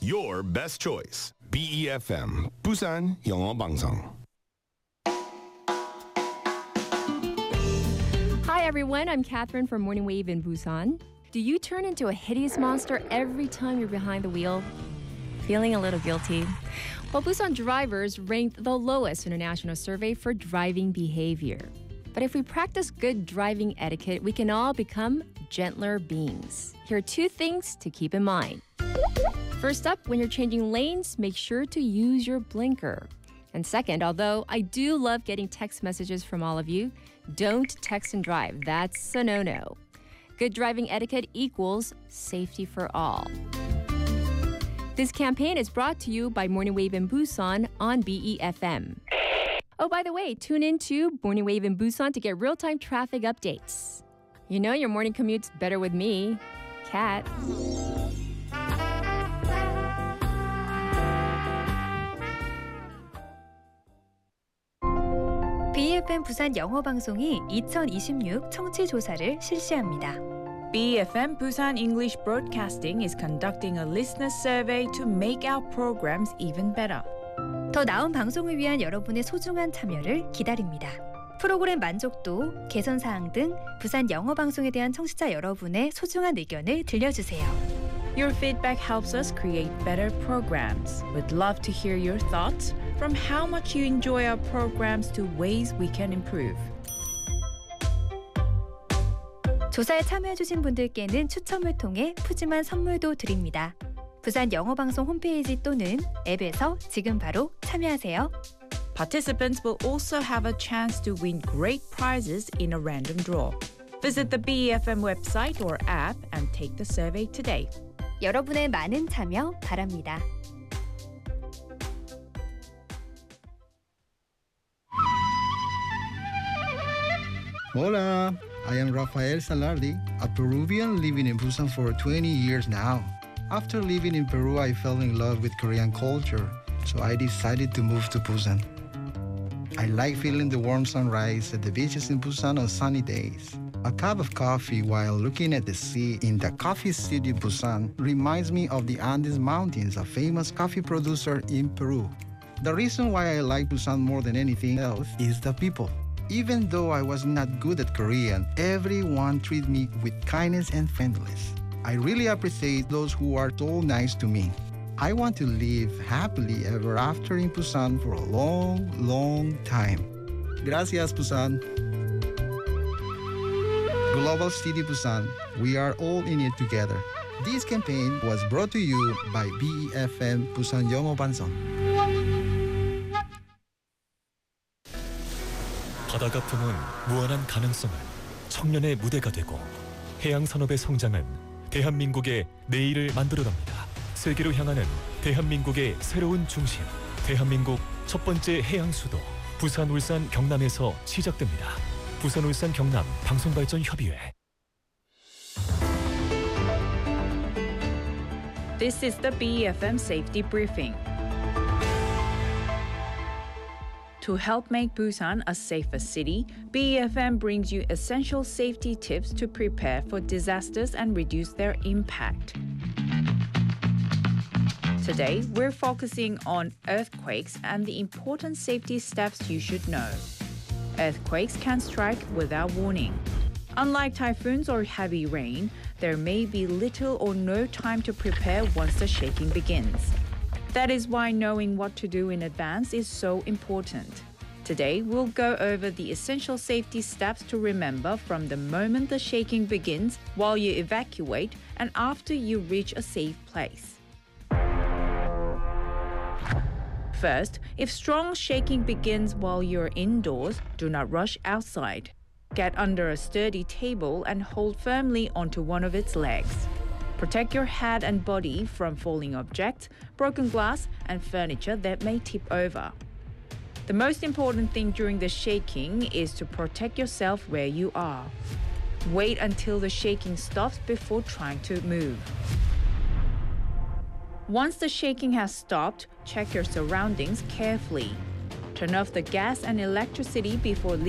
your best choice. BEFM 부산 영어 방송. Hi everyone, I'm Catherine from Morning Wave in Busan. Do you turn into a hideous monster every time you're behind the wheel? Feeling a little guilty? Well, Busan drivers ranked the lowest in a national survey for driving behavior. But if we practice good driving etiquette, we can all become gentler beings. Here are 2 things to keep in mind. First up, when you're changing lanes, make sure to use your blinker. And second, although I do love getting text messages from all of you, don't text and drive. That's a no-no. Good driving etiquette equals safety for all. This campaign is brought to you by Morning Wave in Busan on BEFM. Oh, by the way, tune in to Morning Wave in Busan to get real-time traffic updates. You know your morning commute's better with me, Kat. BEFM 부산 영어 방송이 2026 청취 조사를 실시합니다. BEFM Busan English Broadcasting is conducting a listener survey to make our programs even better. 더 나은 방송을 위한 여러분의 소중한 참여를 기다립니다. 프로그램 만족도, 개선 사항 등 부산 영어 방송에 대한 청취자 여러분의 소중한 의견을 들려주세요. Your feedback helps us create better programs. We'd love to hear your thoughts, from how much you enjoy our programs to ways we can improve. 조사에 참여해주신 분들께는 추첨을 통해 푸짐한 선물도 드립니다. 부산 영어방송 홈페이지 또는 앱에서 지금 바로 참여하세요. Participants will also have a chance to win great prizes in a random draw. Visit the BEFM website or app and take the survey today. 여러분의 많은 참여 바랍니다. Hola, I am Rafael Salardi, a Peruvian living in Busan for 20 years now. After living in Peru, I fell in love with Korean culture, so I decided to move to Busan. I like feeling the warm sunrise at the beaches in Busan on sunny days. A cup of coffee while looking at the sea in the coffee city Busan reminds me of the Andes Mountains, a famous coffee producer in Peru. The reason why I like Busan more than anything else is the people. Even though I was not good at Korean, everyone treated me with kindness and friendliness. I really appreciate those who are so nice to me. I want to live happily ever after in Busan for a long, long time. Gracias, Busan. Global City Busan, we are all in it together. This campaign was brought to you by BEFM 부산 영어 방송. 바다가 품은 무한한 가능성은 청년의 무대가 되고 해양 산업의 성장은 대한민국의 내일을 만들어갑니다. 세계로 향하는 대한민국의 새로운 중심, 대한민국 첫 번째 해양 수도 부산, 울산, 경남에서 시작됩니다. 부산, 울산, 경남 방송발전협의회. This is the BEFM Safety Briefing. To help make Busan a safer city, BEFM brings you essential safety tips to prepare for disasters and reduce their impact. Today, we're focusing on earthquakes and the important safety steps you should know. Earthquakes can strike without warning. Unlike typhoons or heavy rain, there may be little or no time to prepare once the shaking begins. That is why knowing what to do in advance is so important. Today, we'll go over the essential safety steps to remember from the moment the shaking begins, while you evacuate, and after you reach a safe place. First, if strong shaking begins while you're indoors, do not rush outside. Get under a sturdy table and hold firmly onto one of its legs. Protect your head and body from falling objects, broken glass, and furniture that may tip over. The most important thing during the shaking is to protect yourself where you are. Wait until the shaking stops before trying to move. Once the shaking has stopped, check your surroundings carefully. Turn off the gas and electricity before leaving.